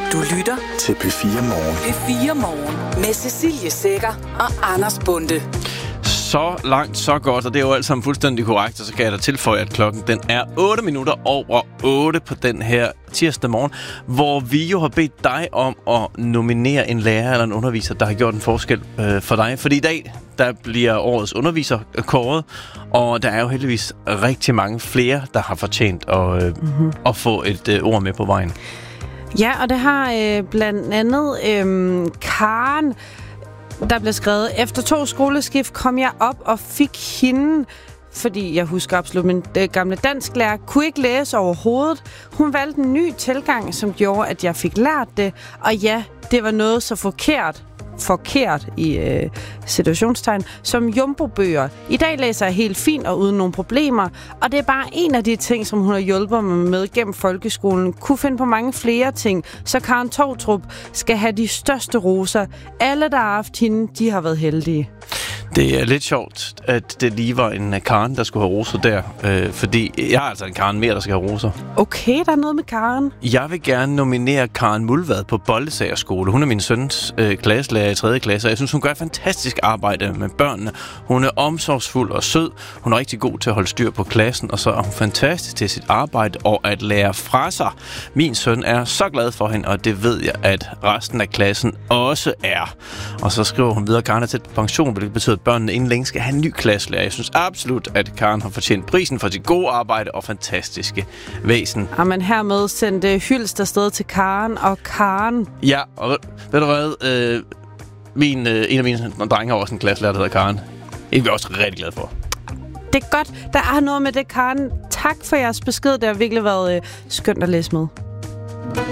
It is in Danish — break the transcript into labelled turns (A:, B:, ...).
A: Du lytter
B: til P4 Morgen.
A: P4 Morgen med Cecilie Sækker og Anders Bonde.
C: Så langt, så godt, og det er jo alt sammen fuldstændig korrekt, og så kan jeg da tilføje, at klokken den er 8 minutter over 8 på den her tirsdag morgen, hvor vi jo har bedt dig om at nominere en lærer eller en underviser, der har gjort en forskel for dig. Fordi i dag, der bliver årets underviser kåret, og der er jo heldigvis rigtig mange flere, der har fortjent at få et ord med på vejen.
D: Ja, og det har blandt andet Karen, der blev skrevet: efter 2 skoleskift kom jeg op og fik hende, fordi jeg husker absolut, min gamle dansklærer kunne ikke læse overhovedet. Hun valgte en ny tilgang, som gjorde, at jeg fik lært det. Og ja, det var noget så forkert i situationstegn, som Jumbo-bøger. I dag læser jeg helt fint og uden nogen problemer, og det er bare en af de ting, som hun har hjulpet mig med gennem folkeskolen. Kunne finde på mange flere ting, så Karen Tovtrup skal have de største roser. Alle, der har haft hende, de har været heldige.
C: Det er lidt sjovt, at det lige var en Karen, der skulle have roser der, fordi jeg har altså en Karen mere, der skal have roser.
D: Okay, der er noget med Karen.
C: Jeg vil gerne nominere Karen Mulvad på Bollesager skole. Hun er min søns klasselærer i 3. klasse, og jeg synes, hun gør et fantastisk arbejde med børnene. Hun er omsorgsfuld og sød. Hun er rigtig god til at holde styr på klassen, og så er hun fantastisk til sit arbejde og at lære fra sig. Min søn er så glad for hende, og det ved jeg, at resten af klassen også er. Og så skriver hun videre: Karen er tæt på pension, hvilket betyder, at børnene inden længe skal have en ny klasselærer. Jeg synes absolut, at Karen har fortjent prisen for sit gode arbejde og fantastiske væsen.
D: Jamen hermed sendte hyldest afsted til Karen og Karen.
C: Ja, og ved du hvad? En af mine drenge har også en klasselærer, der hedder Karen. Det er vi også rigtig glade for.
D: Det er godt. Der er noget med det, Karen. Tak for jeres besked. Det har virkelig været skønt at læse med.